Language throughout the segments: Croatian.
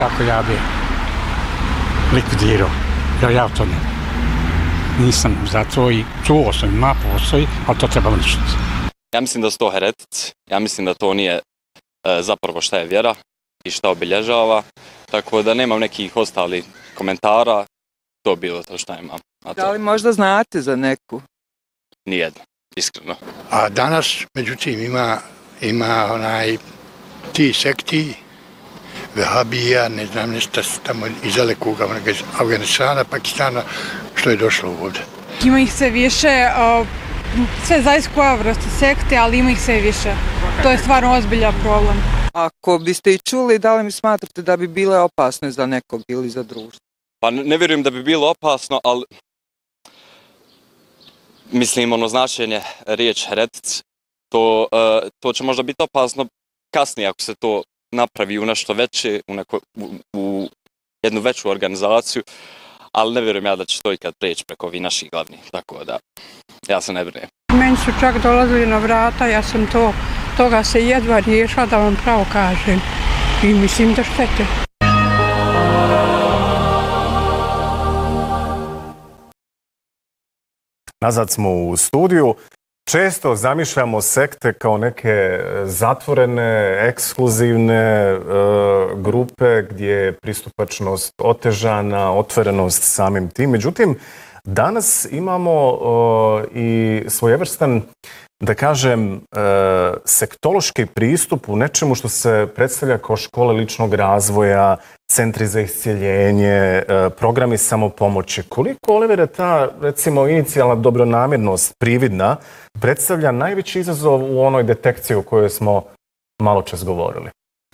Kako ja bi likvidirao, jer ja to nisam za to i čuo sam, ima postoji, ali to treba uništiti. Ja mislim da su to heretici, ja mislim da to nije zapravo šta je vjera i šta obilježava, tako da nemam nekih ostalih komentara, to bilo to šta imam. Da li možda znate za neku? Nijedno, iskreno. A danas, međutim, ima ti sekti, Vehabija, ne znam nešto tamo iz dalekog Afganistana, Pakistana, što je došlo ovdje. Ima ih sve više, sve zaista koja vrsta sekte, ali ima ih sve više. To je stvarno ozbiljan problem. Ako biste i čuli, da li mi smatrate da bi bile opasne za nekog ili za društvo? Pa ne vjerujem da bi bilo opasno, ali mislim, značenje riječ heretic, to će možda biti opasno kasnije ako se to napravi u nešto veće, u jednu veću organizaciju, ali ne vjerujem ja da će to ikad preći preko ovih naših glavnih, tako da ja se ne brinem. Meni su čak dolazili na vrata, ja sam toga se jedva riješila, da vam pravo kažem, i mislim da štete. Nazad smo u studiju. Često zamišljamo sekte kao neke zatvorene, ekskluzivne grupe gdje je pristupačnost otežana, otvorenost samim tim. Međutim, danas imamo i svojevrstan, da kažem, sektološki pristup u nečemu što se predstavlja kao škole ličnog razvoja, centri za iscjeljenje, programi samopomoći. Koliko, Olivera, ta, recimo, inicijalna dobronamjernost, prividna, predstavlja najveći izazov u onoj detekciji o kojoj smo malo čas govorili?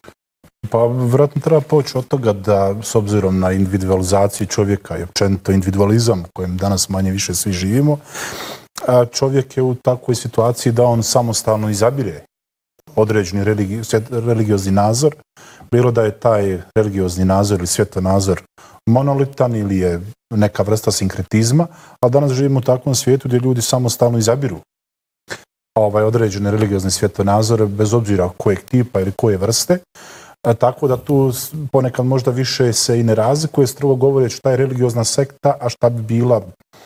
Pa vjerojatno treba poći od toga da, s obzirom na individualizaciju čovjeka i općenito individualizam u kojem danas manje više svi živimo, čovjek je u takvoj situaciji da on samostalno izabire određeni religiozni nazor, bilo da je taj religiozni nazor ili svjetonazor monolitan ili je neka vrsta sinkretizma, a danas živimo u takvom svijetu gdje ljudi samostalno izabiru određene religiozne svjetonazore bez obzira kojeg tipa ili koje vrste, tako da tu ponekad možda više se i ne razlikuje, strogo govoreći šta je religiozna sekta, a šta bi bila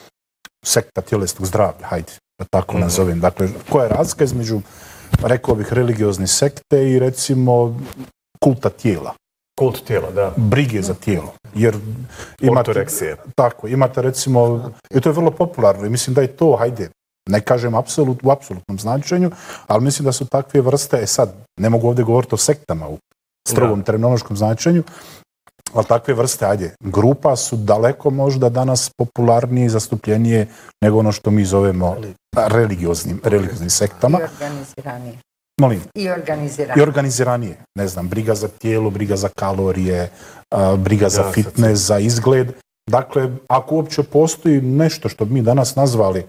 sekta tjelesnog zdravlja, hajde, da tako nazovem. Dakle, koja je razlika između, rekao bih, religiozne sekte i recimo kulta tijela? Kult tijela, da. Brige za tijelo. Jer ortoreksije. Tako, imate recimo, i to je vrlo popularno i mislim da je to, hajde, ne kažem u apsolutnom značenju, ali mislim da su takve vrste, sad, ne mogu ovdje govoriti o sektama u strogom terminološkom značenju, ali takve vrste, ajde, grupa su daleko možda danas popularnije i zastupljenije nego ono što mi zovemo religioznim sektama. I organiziranije. Molim? I organiziranije. Ne znam, briga za tijelo, briga za kalorije, briga za fitness, za izgled. Dakle, ako uopće postoji nešto što bi mi danas nazvali,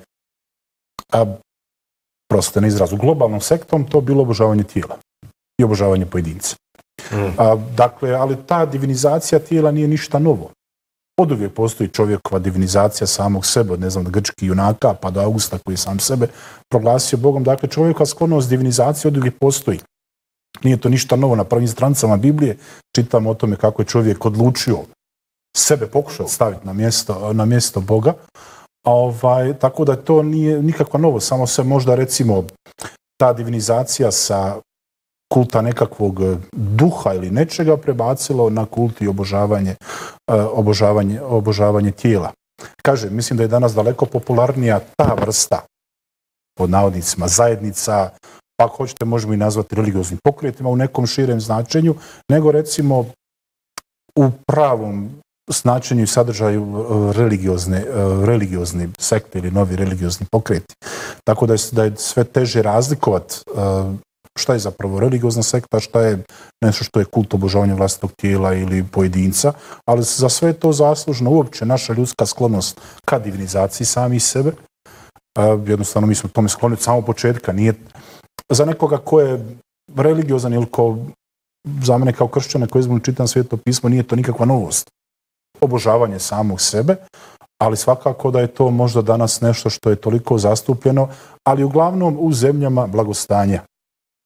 prosto na izrazu, globalnom sektom, to bilo obožavanje tijela i obožavanje pojedinca. Dakle, ali ta divinizacija tijela nije ništa novo. Oduvijek postoji čovjekova divinizacija samog sebe, od ne znam, grčkih junaka pa do Augusta koji je sam sebe proglasio Bogom. Dakle, čovjekova sklonost divinizacije oduvijek postoji. Nije to ništa novo. Na prvim stranicama Biblije čitamo o tome kako je čovjek odlučio sebe pokušati staviti na mjesto Boga. Tako da to nije nikakva novo. Samo se možda, recimo, ta divinizacija sa kulta nekakvog duha ili nečega prebacilo na kult i obožavanje tijela. Kažem, mislim da je danas daleko popularnija ta vrsta, pod navodnicima, zajednica, pa ako hoćete možemo i nazvati religioznim pokretima u nekom širem značenju, nego recimo u pravom značenju i sadržaju religiozni sekte ili novi religiozni pokreti. Tako da je sve teže razlikovati šta je zapravo religiozna sekta, šta je nešto što je kult obožavanja vlastitog tijela ili pojedinca, ali za sve je to zaslužno uopće naša ljudska sklonost ka divinizaciji sami sebe. Jednostavno mi smo tome skloni od samog početka. Nije za nekoga ko je religiozan ili za mene kao kršćana koji izborno čitam Sveto pismo, nije to nikakva novost. Obožavanje samog sebe, ali svakako da je to možda danas nešto što je toliko zastupljeno, ali uglavnom u zemljama blagostanja.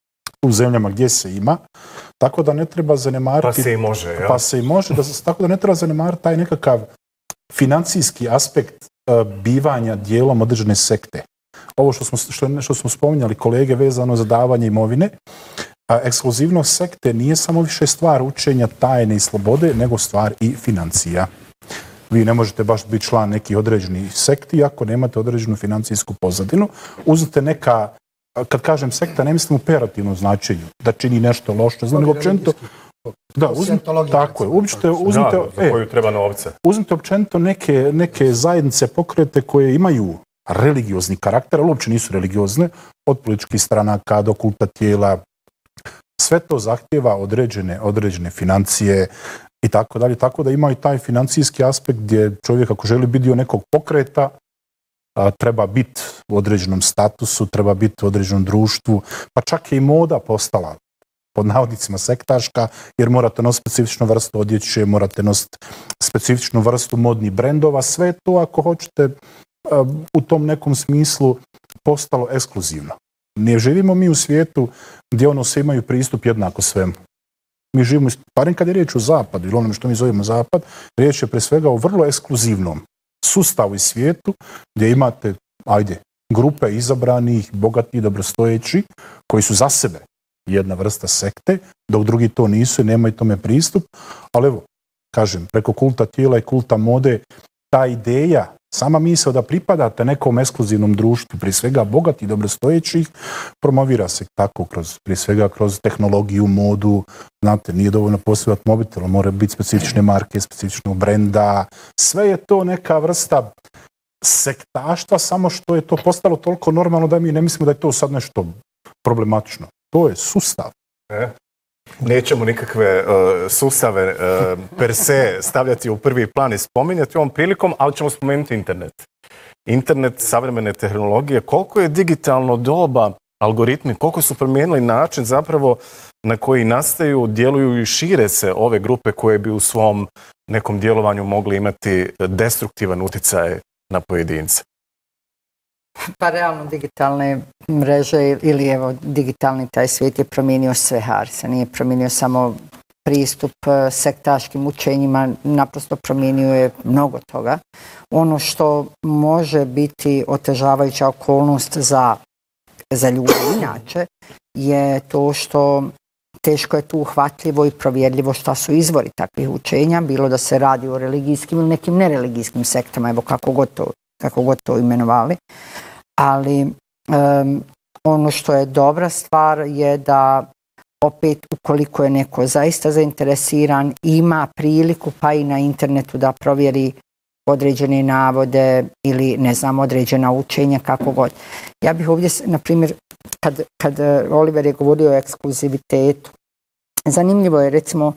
u zemljama gdje se ima, tako da ne treba zanemariti... Pa se i može, ja? Pa se i može, tako da ne treba zanemariti taj nekakav financijski aspekt bivanja dijelom određene sekte. Ovo što smo spominjali kolege vezano za davanje imovine, ekskluzivnost sekte nije samo više stvar učenja tajne i slobode, nego stvar i financija. Vi ne možete baš biti član nekih određenih sekti ako nemate određenu financijsku pozadinu. Uzmite neka, kad kažem sekta, ne mislim u operativnom značenju, da čini nešto loše, nego općenito... Da, tako je. Za koju treba novca. Uzmite općenito neke zajednice, pokrete koje imaju religiozni karakter, ali uopće nisu religiozne, od političkih stranaka do kulta tijela. Sve to zahtjeva određene financije i tako dalje. Tako da ima i taj financijski aspekt gdje čovjek ako želi biti dio nekog pokreta, treba biti u određenom statusu, treba biti u određenom društvu, pa čak je i moda postala pod navodnicima sektaška, jer morate nositi specifičnu vrstu odjeće, morate nositi specifičnu vrstu modnih brendova, sve to ako hoćete u tom nekom smislu postalo ekskluzivno. Ne živimo mi u svijetu gdje svi imaju pristup jednako svemu. Mi živimo, barem kad je riječ o zapadu ili onome što mi zovemo zapad, riječ je pre svega o vrlo ekskluzivnom sustavu i svijetu gdje imate, grupe izabranih, bogatih, dobrostojeći, koji su za sebe jedna vrsta sekte, dok drugi to nisu i nemaju tome pristup. Ali evo, kažem, preko kulta tijela i kulta mode, ta ideja, sama misao da pripadate nekom ekskluzivnom društvu, prije svega bogatih, dobrostojećih, promovira se tako prije svega kroz tehnologiju, modu. Znate, nije dovoljno posjedovati mobitel, mora biti specifične marke, specifičnog brenda. Sve je to neka vrsta sektaštva, samo što je to postalo toliko normalno da mi ne mislimo da je to sad nešto problematično. To je sustav. Nećemo nikakve sustave per se stavljati u prvi plan i spominjati ovom prilikom, ali ćemo spomenuti internet. Internet, savremene tehnologije, koliko je digitalno doba, algoritmi, koliko su promijenili način zapravo na koji nastaju, djeluju i šire se ove grupe koje bi u svom nekom djelovanju mogli imati destruktivan utjecaj na pojedince. Pa realno digitalne mreže ili digitalni taj svijet je promijenio sve, Harisa. Nije promijenio samo pristup sektaškim učenjima, naprosto promijenio je mnogo toga. Ono što može biti otežavajuća okolnost za ljude inače je to što teško je tu uhvatljivo i provjerljivo šta su izvori takvih učenja, bilo da se radi o religijskim ili nekim nereligijskim sektama, evo kako god to imenovali. Ali ono što je dobra stvar je da opet ukoliko je neko zaista zainteresiran, ima priliku pa i na internetu da provjeri određene navode ili ne znam određena učenja kako god. Ja bih ovdje, na primjer, kad Oliver je govorio o ekskluzivitetu, zanimljivo je recimo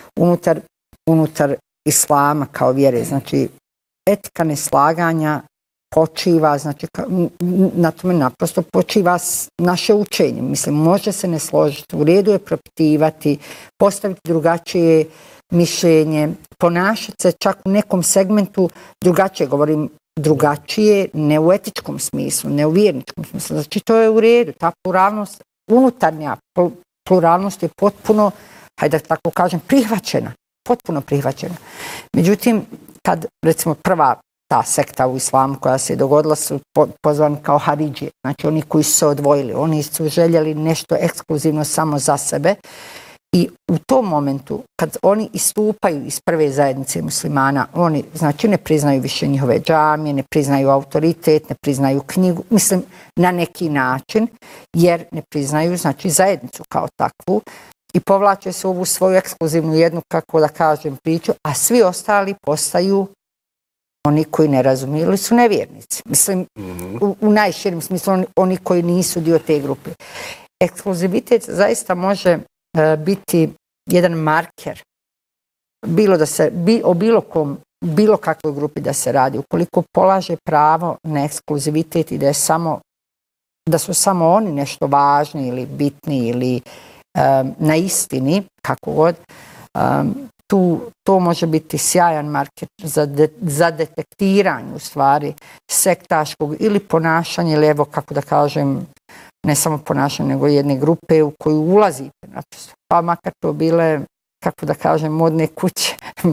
unutar islama kao vjere, znači etika neslaganja počiva, znači na tome naprosto počiva naše učenje. Mislim, može se ne složiti, u redu je propitivati, postaviti drugačije mišljenje, ponašati se čak u nekom segmentu drugačije, govorim drugačije, ne u etičkom smislu, ne u vjerničkom smislu. Znači to je u redu, ta pluralnost, unutarnja pluralnost je potpuno, hajde da tako kažem, prihvaćena, potpuno prihvaćena. Međutim, kad recimo prva ta sekta u islamu koja se je dogodila su pozvani kao Haridžije, znači oni koji su se odvojili, oni su željeli nešto ekskluzivno samo za sebe i u tom momentu kad oni istupaju iz prve zajednice muslimana, oni znači ne priznaju više njihove džamije, ne priznaju autoritet, ne priznaju knjigu, mislim na neki način, jer ne priznaju znači zajednicu kao takvu i povlače se ovu svoju ekskluzivnu jednu, kako da kažem, priču, a svi ostali postaju oni koji ne razumiju ili su nevjernici. Mislim, u najširim smislu oni koji nisu dio te grupe. Ekskluzivitet zaista može biti jedan marker, bilo da se, o bilo kakvoj grupi da se radi. Ukoliko polaže pravo na ekskluzivitet i da su samo oni nešto važni ili bitni ili na istini, kako god, to može biti sjajan marker za detektiranje u stvari sektaškog ili ponašanja ili evo kako da kažem ne samo ponašanje, nego jedne grupe u koju ulazite načisto. Pa makar to bile, kako da kažem, modne kuće,